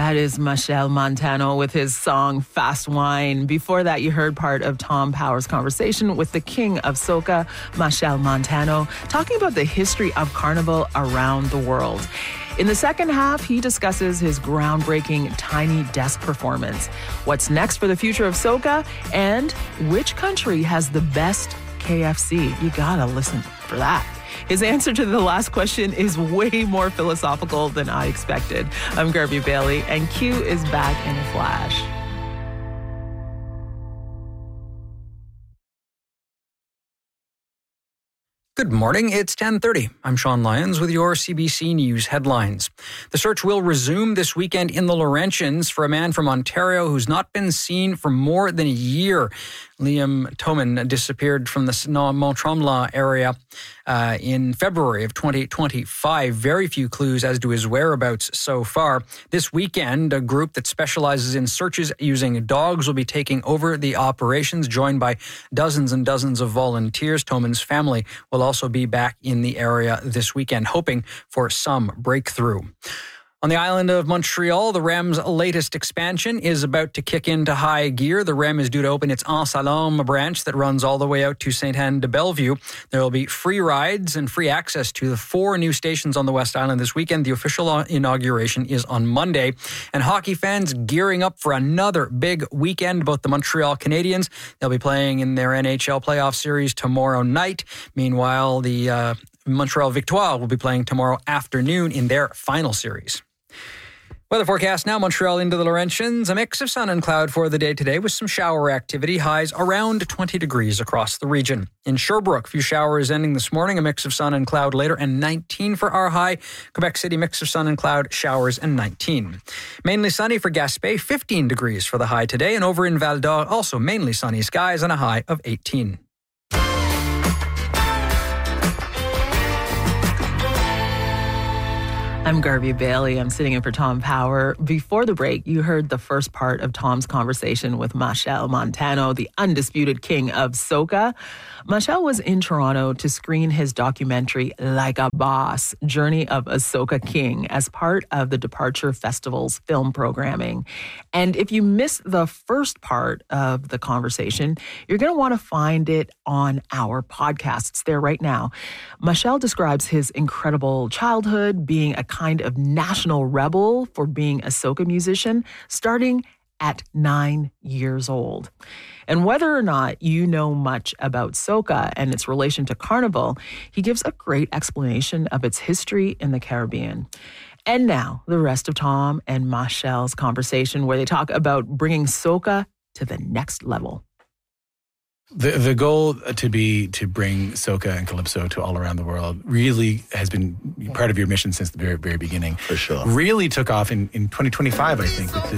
That is Machel Montano with his song Fast Wine. Before that, you heard part of Tom Power's conversation with the king of soca, Machel Montano, talking about the history of Carnival around the world. In the second half, he discusses his groundbreaking Tiny Desk performance, what's next for the future of soca, and which country has the best KFC. You gotta listen for that. His answer to the last question is way more philosophical than I expected. I'm Garvey Bailey, and Q is back in a flash. Good morning, it's 10:30. I'm Sean Lyons with your CBC News headlines. The search will resume this weekend in the Laurentians for a man from Ontario who's not been seen for more than a year. Liam Toman disappeared from the Mont-Tremblant area in February of 2025. Very few clues as to his whereabouts so far. This weekend, a group that specializes in searches using dogs will be taking over the operations, joined by dozens and dozens of volunteers. Toman's family will also be back in the area this weekend, hoping for some breakthrough. On the island of Montreal, the REM's latest expansion is about to kick into high gear. The REM is due to open its Anse-à-Laume branch that runs all the way out to Sainte-Anne-de-Bellevue. There will be free rides and free access to the 4 new stations on the West Island this weekend. The official inauguration is on Monday. And hockey fans gearing up for another big weekend. Both the Montreal Canadiens, they'll be playing in their NHL playoff series tomorrow night. Meanwhile, the Montreal Victoire will be playing tomorrow afternoon in their final series. Weather forecast now, Montreal into the Laurentians. A mix of sun and cloud for the day today with some shower activity. Highs around 20 degrees across the region. In Sherbrooke, a few showers ending this morning. A mix of sun and cloud later and 19 for our high. Quebec City, mix of sun and cloud, showers and 19. Mainly sunny for Gaspé, 15 degrees for the high today. And over in Val d'Or, also mainly sunny skies and a high of 18. I'm Garvey Bailey. I'm sitting in for Tom Power. Before the break, you heard the first part of Tom's conversation with Machel Montano, the undisputed king of soca. Machel was in Toronto to screen his documentary Like a Boss, Journey of a Soca King, as part of the Departure Festival's film programming. And if you missed the first part of the conversation, you're going to want to find it on our podcast. It's there right now. Machel describes his incredible childhood, being a kind of national rebel for being a soca musician, starting at 9 years old. And whether or not you know much about soca and its relation to Carnival, he gives a great explanation of its history in the Caribbean. And now, the rest of Tom and Machel's conversation, where they talk about bringing soca to the next level. The goal to bring soca and calypso to all around the world really has been part of your mission since the very, very beginning. For sure. Really took off in 2025, I think, with this